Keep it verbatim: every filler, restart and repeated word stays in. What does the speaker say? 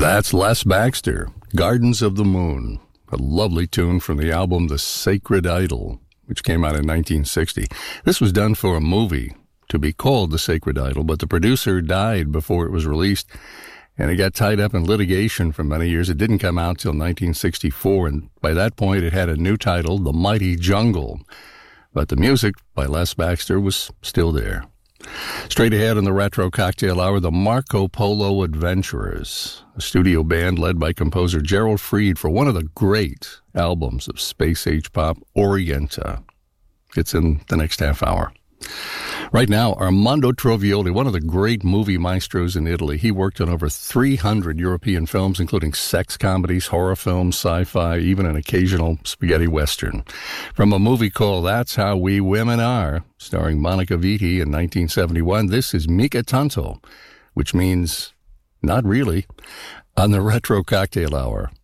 That's Les Baxter, Gardens of the Moon, a lovely tune from the album The Sacred Idol, which came out in nineteen sixty. This was done for a movie to be called The Sacred Idol, but the producer died before it was released, and it got tied up in litigation for many years. It didn't come out till nineteen sixty-four, and by that point it had a new title, The Mighty Jungle. But the music by Les Baxter was still there. Straight ahead in the Retro Cocktail Hour, the Marco Polo Adventurers, a studio band led by composer Gerald Fried for one of the great albums of space-age pop, Orienta. It's in the next half hour. Right now, Armando Trovioli, one of the great movie maestros in Italy. He worked on over three hundred European films, including sex comedies, horror films, sci-fi, even an occasional spaghetti western. From a movie called That's How We Women Are, starring Monica Vitti in nineteen seventy-one, this is Mica Tanto, which means not really, on the Retro Cocktail Hour.